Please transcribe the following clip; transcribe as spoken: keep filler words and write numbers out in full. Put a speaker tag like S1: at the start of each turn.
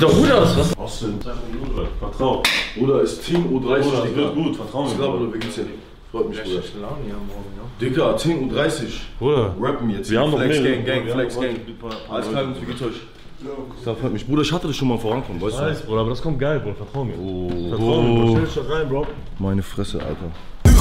S1: doch gut aus, was?
S2: Austin, vertrau.
S3: Bruder, ist Team U dreißig,
S2: Bruder,
S3: Digga.
S2: wird gut, vertrau mir.
S3: Bruder, wie geht's dir? Freut mich, Bruder.
S1: Laune hier morgen, ja.
S3: Digga, Team U dreißig.
S2: Bruder,
S3: Rappen jetzt.
S2: wir haben noch
S3: Flex
S2: mehrere.
S3: Gang, Gang,
S2: Wir
S3: Flex
S2: haben
S3: Gang.
S2: noch ein paar-
S3: Alles klar, Jungs, wie geht's euch? Das freut mich. Bruder, ich hatte das schon mal vorankommen, weißt du?
S2: Weiß, Bruder, aber das kommt geil, Bruder, vertrau mir.
S3: Oh.
S2: Vertrau mir, Bruder. Stell dich doch rein, Bro.
S3: Meine Fresse, Alter.